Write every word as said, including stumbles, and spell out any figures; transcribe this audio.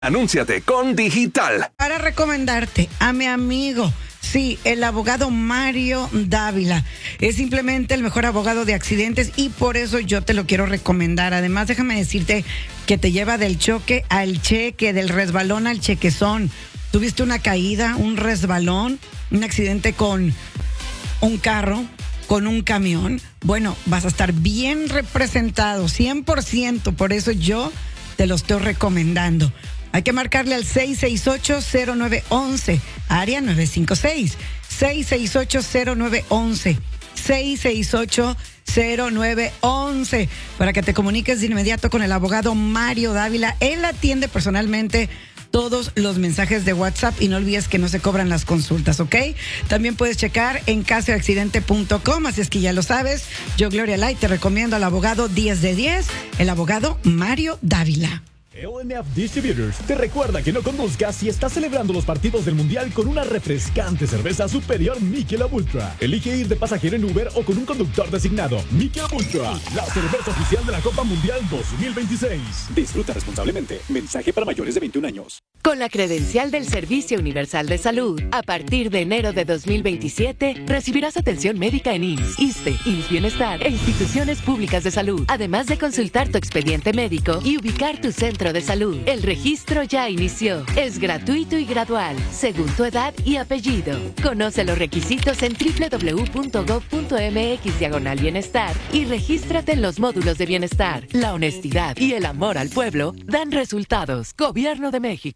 Anúnciate con Digital. Para recomendarte a mi amigo, sí, el abogado Mario Dávila. Es simplemente el mejor abogado de accidentes y por eso yo te lo quiero recomendar. Además, déjame decirte que te lleva del choque al cheque, del resbalón al chequezón. Tuviste una caída, un resbalón, un accidente con un carro, con un camión. Bueno, vas a estar bien representado, cien por ciento. Por eso yo te lo estoy recomendando. Hay que marcarle al seis seis ocho, cero nueve uno uno, área nueve cinco seis. seis seis ocho, cero nueve uno uno. seis seis ocho, cero nueve uno uno. Para que te comuniques de inmediato con el abogado Mario Dávila. Él atiende personalmente todos los mensajes de WhatsApp y no olvides que no se cobran las consultas, ¿ok? También puedes checar en caso de accidente punto com, así es que ya lo sabes. Yo, Gloria Light, te recomiendo al abogado diez de diez, el abogado Mario Dávila. L N F Distributors te recuerda que no conduzcas si estás celebrando los partidos del Mundial con una refrescante cerveza superior Michelob Ultra. Elige ir de pasajero en Uber o con un conductor designado. Michelob Ultra, la cerveza oficial de la Copa Mundial dos mil veintiséis. Disfruta responsablemente. Mensaje para mayores de veintiún años. Con la credencial del Servicio Universal de Salud, a partir de enero de dos mil veintisiete, recibirás atención médica en I M S S, ISSSTE, I M S S Bienestar e instituciones públicas de salud, además de consultar tu expediente médico y ubicar tu centro de salud. El registro ya inició. Es gratuito y gradual, según tu edad y apellido. Conoce los requisitos en doble u doble u doble u punto gov punto mx diagonal bienestar y regístrate en los módulos de bienestar. La honestidad y el amor al pueblo dan resultados. Gobierno de México.